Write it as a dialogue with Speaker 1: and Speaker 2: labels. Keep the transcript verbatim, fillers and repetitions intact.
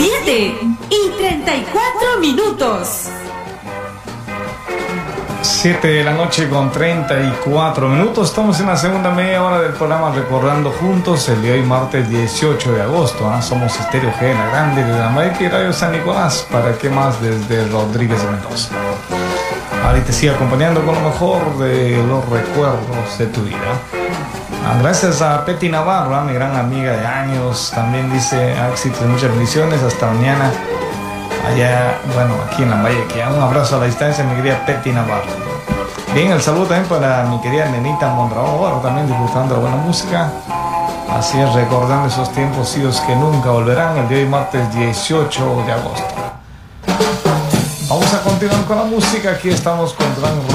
Speaker 1: siete y treinta y cuatro minutos.
Speaker 2: siete de la noche con treinta y cuatro minutos. Estamos en la segunda media hora del programa Recordando Juntos, el de hoy martes dieciocho de agosto. ¿eh? Somos Estéreo G, la grande de la América y Radio San Nicolás. ¿Para qué más? Desde Rodríguez de Mendoza. Ahorita te sigo acompañando con lo mejor de los recuerdos de tu vida. Ah, gracias a Peti Navarro, ¿eh? Mi gran amiga de años. También dice éxitos, muchas bendiciones. Hasta mañana. Allá, bueno, aquí en la Vallequia. Un abrazo a la distancia, mi querida Peti Navarro. Bien, el saludo también para mi querida Nenita Mondragón, también disfrutando de la buena música. Así es, recordando esos tiempos idos que nunca volverán, el día de hoy martes dieciocho de agosto. Vamos a continuar con la música. Aquí estamos con Gran